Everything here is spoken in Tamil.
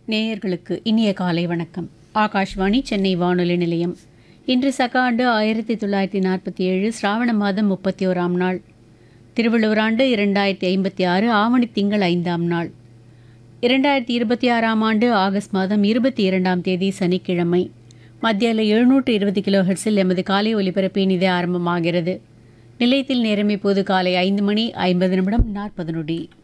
நேயர்களுக்கு இனிய காலை வணக்கம். ஆகாஷ்வாணி சென்னை வானொலி நிலையம். இன்று சக ஆண்டு 1947 சிராவண மாதம் 31ஆம் நாள். திருவள்ளுவர் ஆண்டு 2056 ஆவணி திங்கள் 5ஆம் நாள். 2026ஆம் ஆண்டு ஆகஸ்ட் மாதம் 22ஆம் தேதி சனிக்கிழமை. மத்திய அலை 720 கிலோ ஹெர்ட்ஸில் எமது காலை ஒலிபரப்பு இனிதே ஆரம்பமாகிறது. நிலையத்தில் நேரம் இப்போது காலை 5 மணி 50 நிமிடம் 40 நொடி.